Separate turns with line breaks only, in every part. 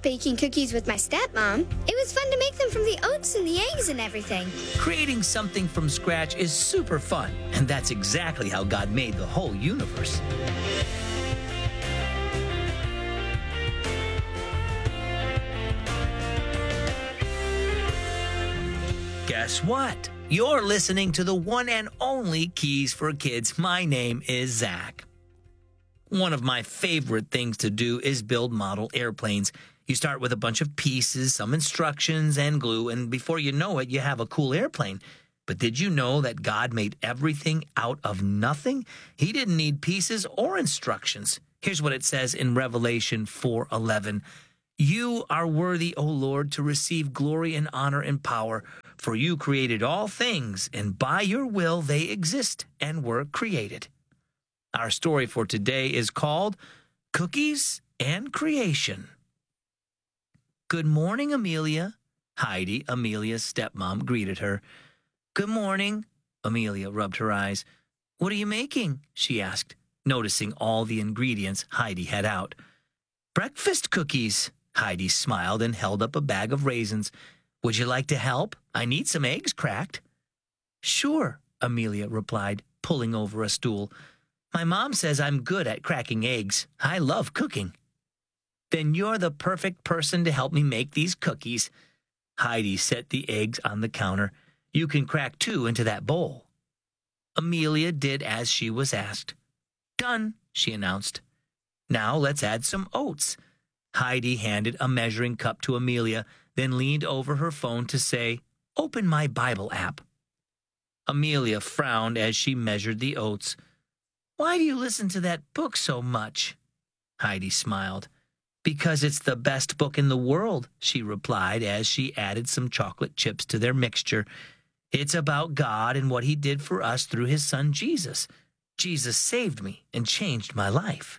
baking cookies with my stepmom. It was fun to make them from the oats and the eggs and everything.
Creating something from scratch is super fun, and that's exactly how God made the whole universe. Guess what? You're listening to the one and only Keys for Kids. My name is Zach. One of my favorite things to do is build model airplanes. You start with a bunch of pieces, some instructions, and glue, and before you know it, you have a cool airplane. But did you know that God made everything out of nothing? He didn't need pieces or instructions. Here's what it says in Revelation 4:11. You are worthy, O Lord, to receive glory and honor and power, for you created all things, and by your will they exist and were created. Our story for today is called Cookies and Creation. Good morning, Amelia. Heidi, Amelia's stepmom, greeted her. Good morning. Amelia rubbed her eyes. What are you making? She asked, noticing all the ingredients Heidi had out. Breakfast cookies. Heidi smiled and held up a bag of raisins. Would you like to help? I need some eggs cracked. Sure, Amelia replied, pulling over a stool. My mom says I'm good at cracking eggs. I love cooking. Then you're the perfect person to help me make these cookies. Heidi set the eggs on the counter. You can crack 2 into that bowl. Amelia did as she was asked. Done, she announced. Now let's add some oats. Heidi handed a measuring cup to Amelia, then leaned over her phone to say, Open my Bible app. Amelia frowned as she measured the oats. Why do you listen to that book so much? Heidi smiled. Because it's the best book in the world, she replied as she added some chocolate chips to their mixture. It's about God and what he did for us through his son Jesus. Jesus saved me and changed my life.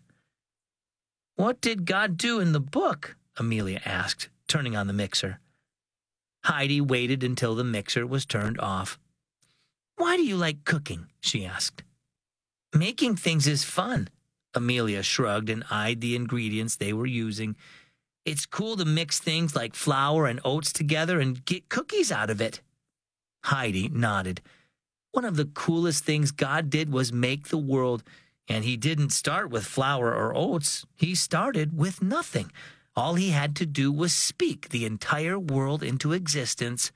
What did God do in the book? Amelia asked, turning on the mixer. Heidi waited until the mixer was turned off. Why do you like cooking? She asked. Making things is fun. Amelia shrugged and eyed the ingredients they were using. It's cool to mix things like flour and oats together and get cookies out of it. Heidi nodded. One of the coolest things God did was make the world, and he didn't start with flour or oats. He started with nothing. All he had to do was speak the entire world into existence.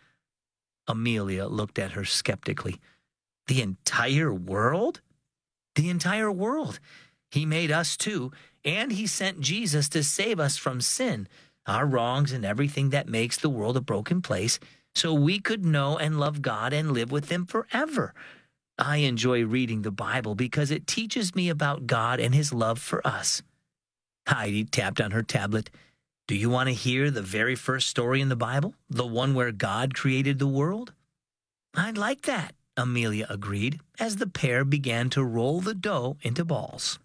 Amelia looked at her skeptically. The entire world? The entire world. He made us too, and he sent Jesus to save us from sin, our wrongs, and everything that makes the world a broken place, so we could know and love God and live with him forever. I enjoy reading the Bible because it teaches me about God and his love for us. Heidi tapped on her tablet. Do you want to hear the very first story in the Bible, the one where God created the world? I'd like that, Amelia agreed, as the pair began to roll the dough into balls.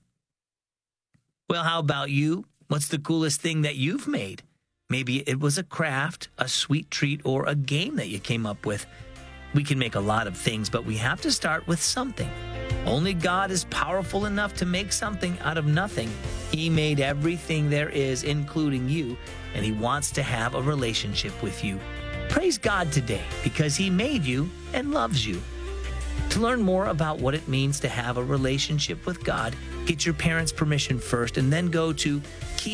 Well, how about you? What's the coolest thing that you've made? Maybe it was a craft, a sweet treat, or a game that you came up with. We can make a lot of things, but we have to start with something. Only God is powerful enough to make something out of nothing. He made everything there is, including you, and he wants to have a relationship with you. Praise God today because he made you and loves you. To learn more about what it means to have a relationship with God, get your parents' permission first and then go to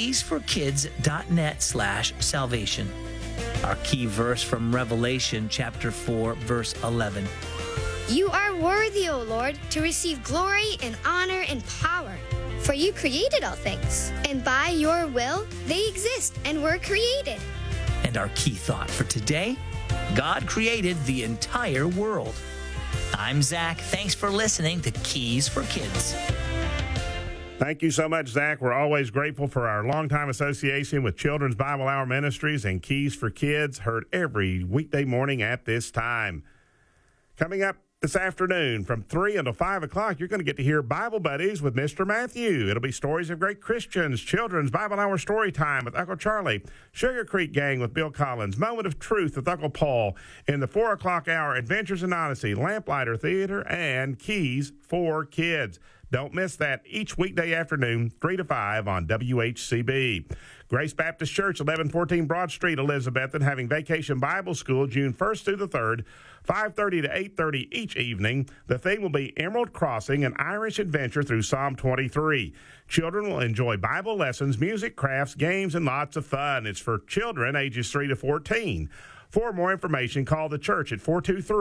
keysforkids.net/salvation. Our key verse from Revelation chapter 4, verse 11.
You are worthy, O Lord, to receive glory and honor and power. For you created all things, and by your will they exist and were created.
And our key thought for today, God created the entire world. I'm Zach. Thanks for listening to Keys for Kids.
Thank you so much, Zach. We're always grateful for our longtime association with Children's Bible Hour Ministries and Keys for Kids, heard every weekday morning at this time. Coming up this afternoon from 3 until 5 o'clock, you're going to get to hear Bible Buddies with Mr. Matthew. It'll be stories of great Christians, Children's Bible Hour Story Time with Uncle Charlie, Sugar Creek Gang with Bill Collins, Moment of Truth with Uncle Paul, in the 4 o'clock hour, Adventures in Odyssey, Lamplighter Theater, and Keys for Kids. Don't miss that each weekday afternoon, 3 to 5 on WHCB. Grace Baptist Church, 1114 Broad Street, Elizabethton, having Vacation Bible School June 1st through the 3rd, 5:30 to 8:30 each evening. The theme will be Emerald Crossing, an Irish adventure through Psalm 23. Children will enjoy Bible lessons, music, crafts, games, and lots of fun. It's for children ages 3 to 14. For more information, call the church at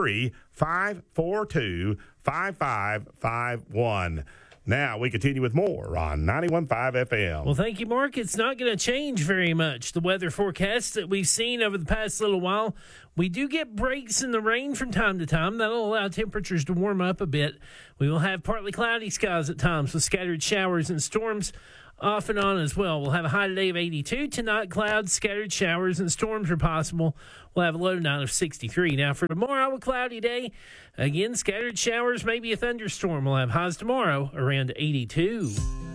423-542-5551. Now we continue with more on 91.5 FM.
Well, thank you, Mark. It's not going to change very much. The weather forecast that we've seen over the past little while, we do get breaks in the rain from time to time. That'll allow temperatures to warm up a bit. We will have partly cloudy skies at times with scattered showers and storms off and on as well. We'll have a high today of 82. Tonight, clouds, scattered showers, and storms are possible. We'll have a low tonight of 63. Now, for tomorrow, a cloudy day. Again, scattered showers, maybe a thunderstorm. We'll have highs tomorrow around 82.